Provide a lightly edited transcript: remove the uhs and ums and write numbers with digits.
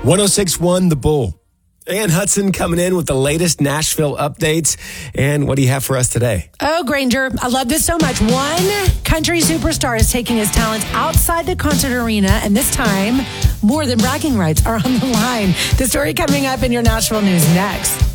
106.1 The Bull. Ann Hudson coming in with the latest Nashville updates. And what do you have for us today? Oh, Granger, I love this so much. One country superstar is taking his talents outside the concert arena, and this time, more than bragging rights are on the line. The story coming up in your Nashville news next.